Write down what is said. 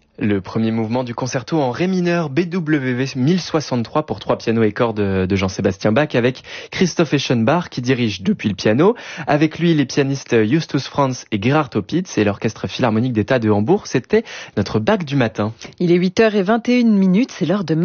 Le premier mouvement du concerto en ré mineur BWV 1063 pour 3 pianos et cordes de Jean-Sébastien Bach avec Christoph Eschenbach qui dirige depuis le piano. Avec lui, les pianistes Justus Franz et Gerhard Opitz et l'Orchestre Philharmonique d'État de Hambourg. C'était notre Bach du matin. Il est 8h21, c'est l'heure de